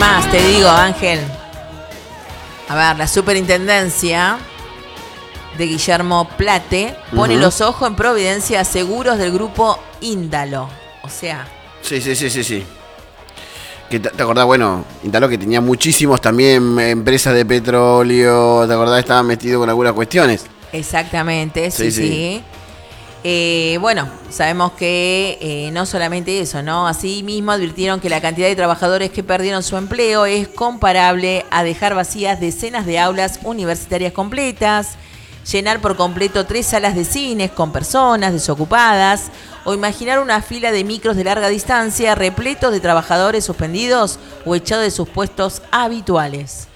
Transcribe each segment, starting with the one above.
más, te digo, Ángel. A ver, la superintendencia de Guillermo Plate pone los ojos en Providencia Seguros del grupo Índalo. O sea... Sí. Que ¿Te acordás? Bueno, Índalo que tenía muchísimos también empresas de petróleo. ¿Te acordás? Estaba metido con algunas cuestiones. Exactamente, sí. Bueno, sabemos que no solamente eso, ¿no? Asimismo advirtieron que la cantidad de trabajadores que perdieron su empleo es comparable a dejar vacías decenas de aulas universitarias completas, llenar por completo 3 salas de cines con personas desocupadas o imaginar una fila de micros de larga distancia repletos de trabajadores suspendidos o echados de sus puestos habituales.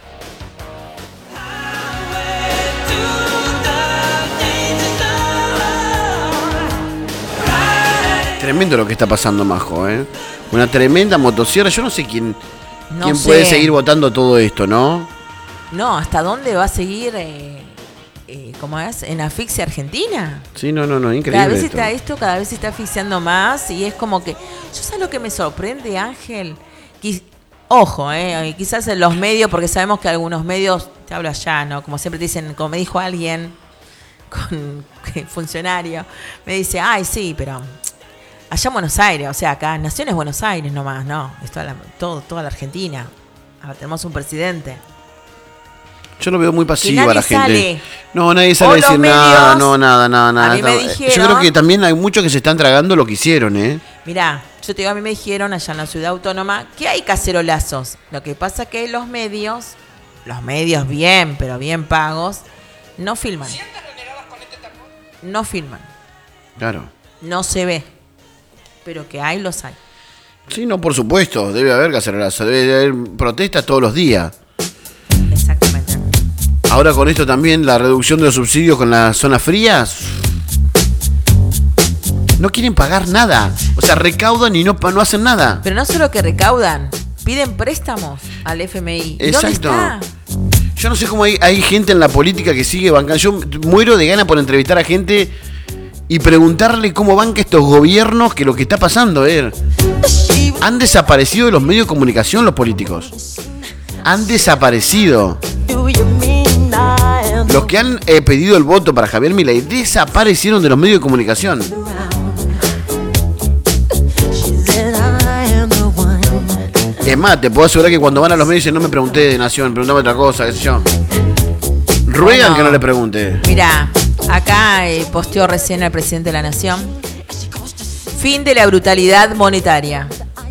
Tremendo lo que está pasando, Majo, ¿eh? Una tremenda motosierra. Yo no sé quién puede seguir votando todo esto, ¿no? No, ¿hasta dónde va a seguir, cómo es, en asfixia argentina? Sí, no, increíble. Cada vez se está asfixiando más y es como que... ¿Yo sé lo que me sorprende, Ángel? Ojo, quizás en los medios, porque sabemos que algunos medios, te hablo allá, ¿no? Como siempre te dicen, como me dijo alguien, funcionario, me dice, ay, sí, pero... Allá en Buenos Aires, o sea, acá, Nación es Buenos Aires nomás, no, es toda la Argentina. Ahora tenemos un presidente. Yo lo veo muy pasivo a la gente. Sale. No, nadie sale a decir nada, nada. A mí me dijeron, yo creo que también hay muchos que se están tragando lo que hicieron, ¿eh? Mirá, yo te digo, a mí me dijeron allá en la ciudad autónoma que hay cacerolazos. Lo que pasa es que los medios bien, pero bien pagos, no filman. No filman. Claro. No se ve. Pero que los hay. Sí, no, por supuesto. Debe haber cacerolazo. Debe haber protestas todos los días. Exactamente. Ahora con esto también, la reducción de los subsidios con las zonas frías. No quieren pagar nada. O sea, recaudan y no hacen nada. Pero no solo que recaudan, piden préstamos al FMI. Exacto. ¿Dónde está? Yo no sé cómo hay gente en la política que sigue bancando. Yo muero de ganas por entrevistar a gente y preguntarle cómo banca estos gobiernos, que lo que está pasando, han desaparecido de los medios de comunicación los políticos. Han desaparecido. Los que han pedido el voto para Javier Milei desaparecieron de los medios de comunicación. Es más, te puedo asegurar que cuando van a los medios dicen, no me pregunté de Nación, preguntame otra cosa, qué sé yo. Ruegan que no le pregunte. Mirá, acá posteó recién el presidente de la Nación. Fin de la brutalidad monetaria.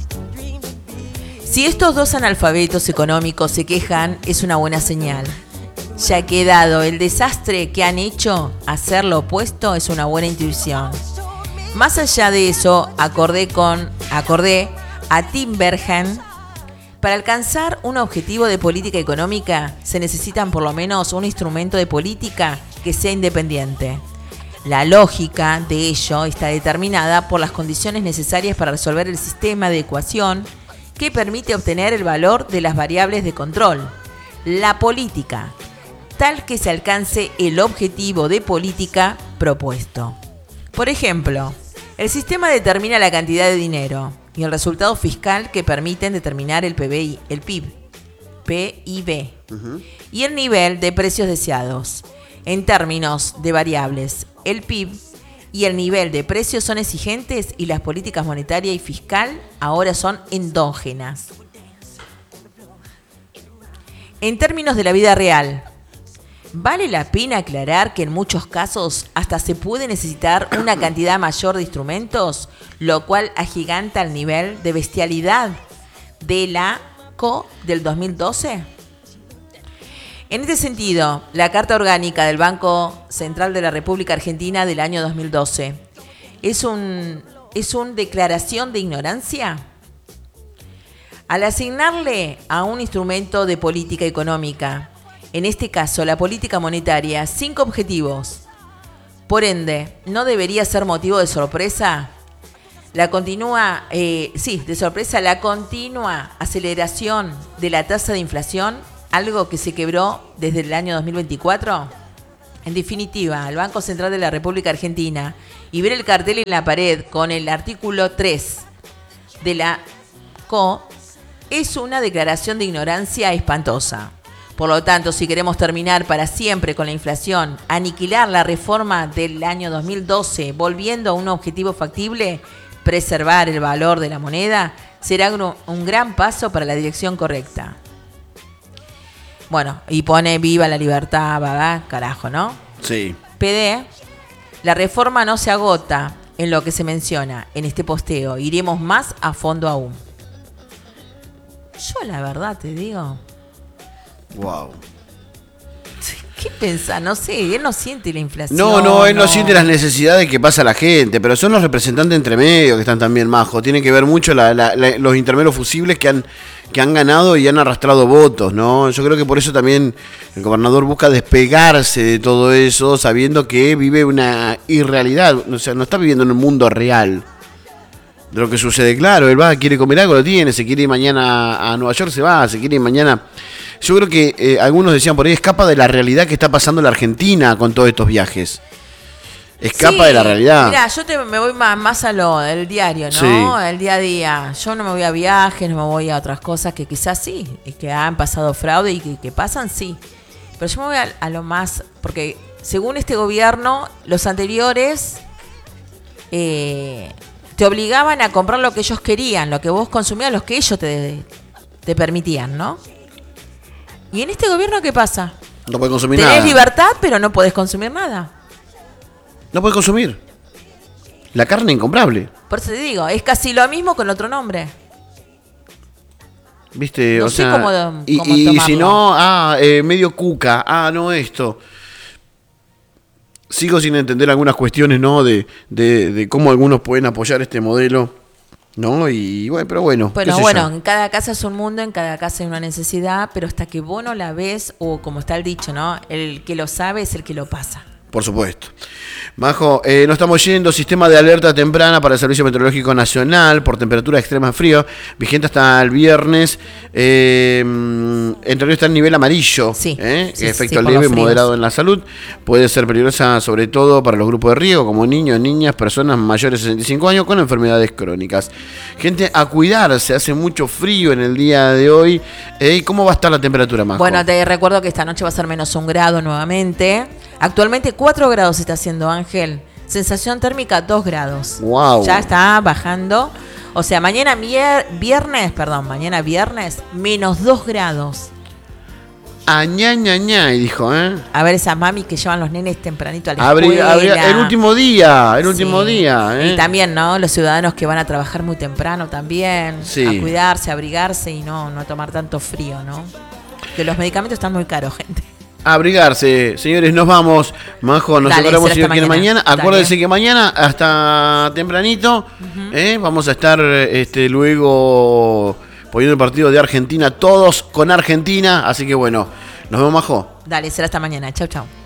Si estos dos analfabetos económicos se quejan, es una buena señal. Ya que dado el desastre que han hecho, hacer lo opuesto es una buena intuición. Más allá de eso, acordé a Tim Berners. Para alcanzar un objetivo de política económica, se necesitan por lo menos un instrumento de política que sea independiente. La lógica de ello está determinada por las condiciones necesarias para resolver el sistema de ecuación que permite obtener el valor de las variables de control, la política, tal que se alcance el objetivo de política propuesto. Por ejemplo, el sistema determina la cantidad de dinero y el resultado fiscal que permiten determinar el PIB, y el nivel de precios deseados. En términos de variables, el PIB y el nivel de precios son exigentes y las políticas monetaria y fiscal ahora son endógenas. En términos de la vida real, vale la pena aclarar que en muchos casos hasta se puede necesitar una cantidad mayor de instrumentos, lo cual agiganta el nivel de bestialidad de la CO del 2012. En este sentido, la Carta Orgánica del Banco Central de la República Argentina del año 2012 ¿es una declaración de ignorancia? Al asignarle a un instrumento de política económica, en este caso la política monetaria, 5 objetivos, por ende, ¿no debería ser motivo de sorpresa? La continua aceleración de la tasa de inflación, algo que se quebró desde el año 2024. En definitiva, el Banco Central de la República Argentina y ver el cartel en la pared con el artículo 3 de la CO es una declaración de ignorancia espantosa. Por lo tanto, si queremos terminar para siempre con la inflación, aniquilar la reforma del año 2012, volviendo a un objetivo factible, preservar el valor de la moneda, será un gran paso para la dirección correcta. Bueno, y pone viva la libertad, ¿verdad? Carajo, ¿no? Sí. PD, la reforma no se agota en lo que se menciona en este posteo. Iremos más a fondo aún. Yo la verdad te digo. Wow. ¿Qué pensás? No sé, él no siente la inflación. No, él no siente las necesidades que pasa la gente, pero son los representantes entre medio que están también majos. Tiene que ver mucho los intermedios fusibles que han ganado y han arrastrado votos, ¿no? Yo creo que por eso también el gobernador busca despegarse de todo eso, sabiendo que vive una irrealidad. O sea, no está viviendo en un mundo real de lo que sucede. Claro, él va, quiere comer algo, lo tiene, se quiere ir mañana a Nueva York, se va, se quiere ir mañana. Yo creo que algunos decían por ahí, escapa de la realidad que está pasando en la Argentina con todos estos viajes. Escapa de la realidad. Mira, yo me voy más a lo del diario, ¿no? Sí. El día a día. Yo no me voy a viajes, no me voy a otras cosas que quizás sí, y que han pasado fraude y que pasan, sí. Pero yo me voy a lo más, porque según este gobierno, los anteriores te obligaban a comprar lo que ellos querían, lo que vos consumías, lo que ellos te permitían, ¿no? ¿Y en este gobierno qué pasa? No puedes consumir nada. Tenés libertad, pero no podés consumir nada. No puedes consumir. La carne incomprable. Por eso te digo, es casi lo mismo con otro nombre. ¿Viste? No o sé sea, cómo y tomarlo. si no, medio cuca. No esto. Sigo sin entender algunas cuestiones, ¿no? De cómo algunos pueden apoyar este modelo, ¿no? Y bueno, pero bueno. Bueno, en cada casa es un mundo, en cada casa hay una necesidad, pero hasta que vos no la ves, o como está el dicho, ¿no? El que lo sabe es el que lo pasa. Por supuesto. Majo, nos estamos yendo. Sistema de alerta temprana para el Servicio Meteorológico Nacional por temperatura extrema de frío, vigente hasta el viernes. En realidad está en nivel amarillo. Sí, efecto leve, moderado en la salud. Puede ser peligrosa sobre todo para los grupos de riesgo, como niños, niñas, personas mayores de 65 años con enfermedades crónicas. Gente, a cuidarse. Hace mucho frío en el día de hoy. ¿Cómo va a estar la temperatura, Majo? Bueno, te recuerdo que esta noche va a ser menos 1 grado nuevamente. Actualmente 4 grados está haciendo, Ángel. Sensación térmica 2 grados. Wow. Ya está bajando. O sea, mañana viernes, menos 2 grados. Y dijo, A ver esas mamis que llevan los nenes tempranito a la escuela. El último día. Y también, ¿no? Los ciudadanos que van a trabajar muy temprano también. Sí. A cuidarse, a abrigarse y no tomar tanto frío, ¿no? Que los medicamentos están muy caros, gente. Abrigarse, señores, nos vamos. Majo, nos separamos si Dios quiere mañana. Acuérdense que mañana hasta tempranito vamos a estar luego poniendo el partido de Argentina, todos con Argentina. Así que bueno, nos vemos, Majo. Dale, será hasta mañana. Chau, chau.